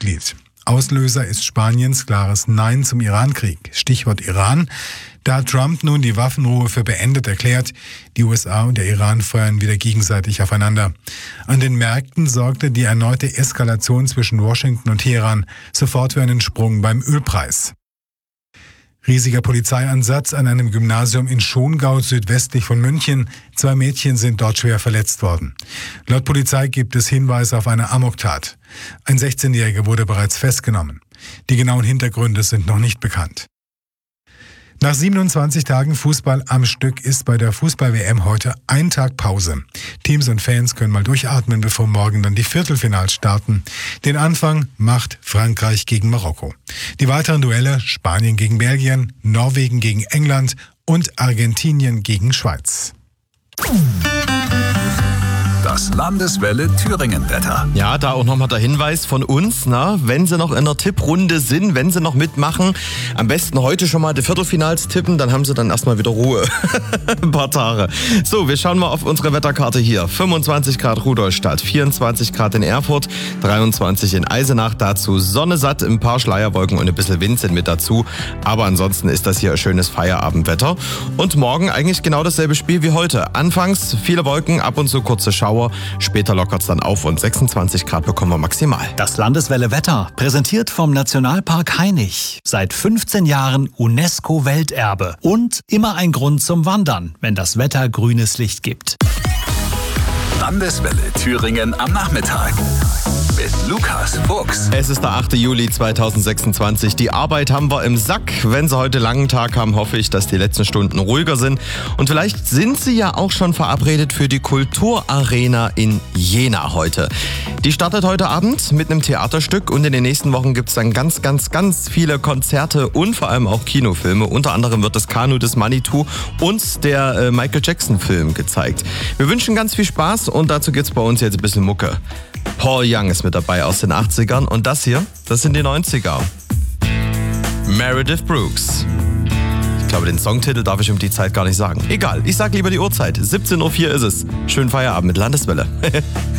EU-Mitglied. Auslöser ist Spaniens klares Nein zum Iran-Krieg. Stichwort Iran. Da hat Trump nun die Waffenruhe für beendet erklärt. Die USA und der Iran feuern wieder gegenseitig aufeinander. An den Märkten sorgte die erneute Eskalation zwischen Washington und Teheran sofort für einen Sprung beim Ölpreis. Riesiger Polizeieinsatz an einem Gymnasium in Schongau südwestlich von München. 2 Mädchen sind dort schwer verletzt worden. Laut Polizei gibt es Hinweise auf eine Amoktat. Ein 16-Jähriger wurde bereits festgenommen. Die genauen Hintergründe sind noch nicht bekannt. Nach 27 Tagen Fußball am Stück ist bei der Fußball-WM heute ein Tag Pause. Teams und Fans können mal durchatmen, bevor morgen dann die Viertelfinals starten. Den Anfang macht Frankreich gegen Marokko. Die weiteren Duelle Spanien gegen Belgien, Norwegen gegen England und Argentinien gegen Schweiz. Das Landeswelle Thüringen-Wetter. Ja, da auch nochmal der Hinweis von uns, wenn Sie noch in der Tipprunde sind, wenn Sie noch mitmachen, am besten heute schon mal die Viertelfinals tippen, dann haben Sie dann erstmal wieder Ruhe. Ein paar Tage. So, wir schauen mal auf unsere Wetterkarte hier. 25 Grad Rudolstadt, 24 Grad in Erfurt, 23 in Eisenach, dazu Sonne satt, ein paar Schleierwolken und ein bisschen Wind sind mit dazu. Aber ansonsten ist das hier ein schönes Feierabendwetter. Und morgen eigentlich genau dasselbe Spiel wie heute. Anfangs viele Wolken, ab und zu kurze Schauer. Später lockert es dann auf und 26 Grad bekommen wir maximal. Das Landeswelle Wetter, präsentiert vom Nationalpark Hainich. Seit 15 Jahren UNESCO-Welterbe. Und immer ein Grund zum Wandern, wenn das Wetter grünes Licht gibt. Landeswelle Thüringen am Nachmittag. Mit Lukas Fuchs. Es ist der 8. Juli 2026. Die Arbeit haben wir im Sack. Wenn Sie heute langen Tag haben, hoffe ich, dass die letzten Stunden ruhiger sind. Und vielleicht sind Sie ja auch schon verabredet für die Kulturarena in Jena heute. Die startet heute Abend mit einem Theaterstück und in den nächsten Wochen gibt es dann ganz viele Konzerte und vor allem auch Kinofilme. Unter anderem wird das Kanu des Manitou und der Michael Jackson Film gezeigt. Wir wünschen ganz viel Spaß und dazu gibt's bei uns jetzt ein bisschen Mucke. Paul Young ist mit dabei aus den 80ern und das hier, das sind die 90er. Meredith Brooks. Ich glaube, den Songtitel darf ich um die Zeit gar nicht sagen. Egal, ich sag lieber die Uhrzeit. 17:04 Uhr ist es. Schönen Feierabend mit Landeswelle.